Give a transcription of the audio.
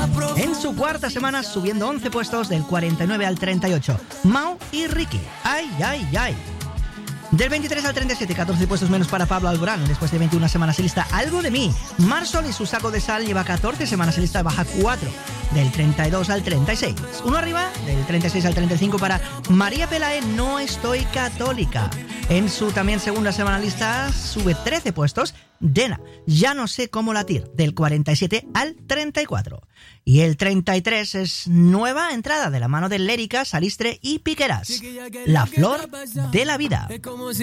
En su cuarta semana, subiendo 11 puestos del 49 al 38. Mao y Ricky. Ay, ay, ay. Del 23 al 37, 14 puestos menos para Pablo Alborán. Después de 21 semanas en lista, Algo de mí. Marsol y su saco de sal lleva 14 semanas en lista, baja 4. Del 32 al 36. Uno arriba, del 36 al 35 para María Pelae, No estoy católica. En su también segunda semana en lista, sube 13 puestos. Dena, Ya no sé cómo latir. Del 47 al 34. Y el 33 es nueva entrada de la mano de Lérica, Salistre y Piqueras. La flor de la vida.